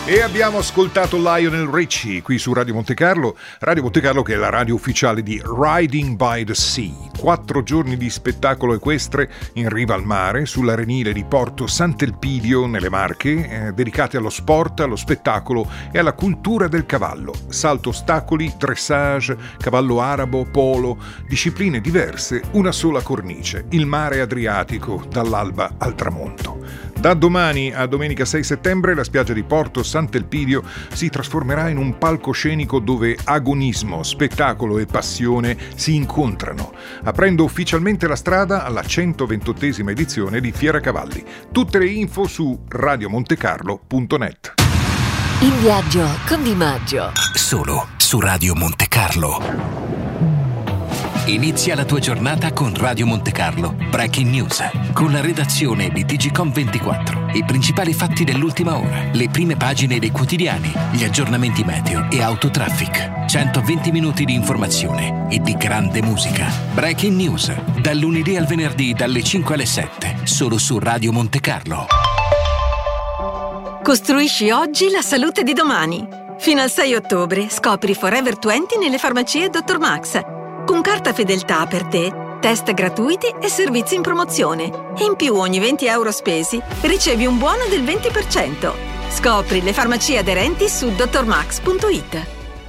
E abbiamo ascoltato Lionel Richie qui su Radio Monte Carlo che è la radio ufficiale di Riding by the Sea. 4 giorni di spettacolo equestre in riva al mare sull'arenile di Porto Sant'Elpidio nelle Marche, dedicati allo sport, allo spettacolo e alla cultura del cavallo. Salto ostacoli, dressage, cavallo arabo, polo, discipline diverse, una sola cornice, il mare Adriatico dall'alba al tramonto. Da domani a domenica 6 settembre la spiaggia di Porto Sant'Elpidio si trasformerà in un palcoscenico dove agonismo, spettacolo e passione si incontrano, aprendo ufficialmente la strada alla 128esima edizione di Fiera Cavalli. Tutte le info su radiomontecarlo.net. In viaggio con Di Maggio. Solo su Radio Monte Carlo. Inizia la tua giornata con Radio Monte Carlo Breaking News, con la redazione di TGcom24, i principali fatti dell'ultima ora, le prime pagine dei quotidiani, gli aggiornamenti meteo e autotraffic. 120 minuti di informazione e di grande musica. Breaking News, dal lunedì al venerdì dalle 5 alle 7, solo su Radio Monte Carlo. Costruisci oggi la salute di domani. Fino al 6 ottobre scopri Forever 20 nelle farmacie Dr. Max. Con carta fedeltà per te, test gratuiti e servizi in promozione. E in più ogni 20 euro spesi ricevi un buono del 20%. Scopri le farmacie aderenti su drmax.it.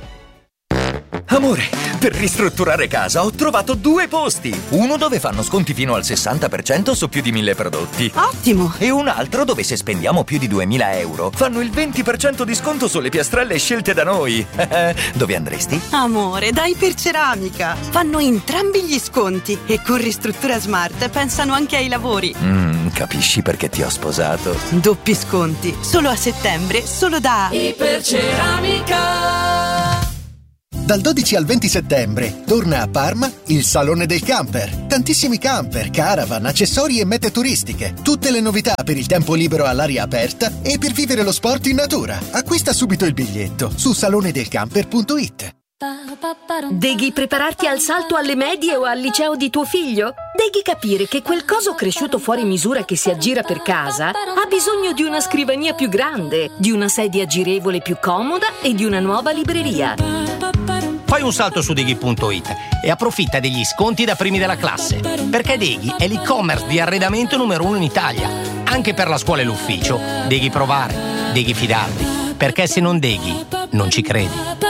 Amore, per ristrutturare casa ho trovato 2 posti. Uno dove fanno sconti fino al 60% su più di 1000 prodotti. Ottimo! E un altro dove se spendiamo più di 2000 euro fanno il 20% di sconto sulle piastrelle scelte da noi. Dove andresti? Amore, dai Perceramica! Fanno entrambi gli sconti e con Ristruttura Smart pensano anche ai lavori. Capisci perché ti ho sposato? Doppi sconti, solo a settembre, solo da Iperceramica. Dal 12 al 20 settembre torna a Parma il Salone del Camper. Tantissimi camper, caravan, accessori e mete turistiche. Tutte le novità per il tempo libero all'aria aperta e per vivere lo sport in natura. Acquista subito il biglietto su salonedelcamper.it. Devi prepararti al salto alle medie o al liceo di tuo figlio? Devi capire che quel coso cresciuto fuori misura che si aggira per casa ha bisogno di una scrivania più grande, di una sedia girevole più comoda e di una nuova libreria. Fai un salto su Deghi.it e approfitta degli sconti da primi della classe, perché Deghi è l'e-commerce di arredamento numero 1 in Italia. Anche per la scuola e l'ufficio, Deghi provare, Deghi fidarti, perché se non Deghi non ci credi.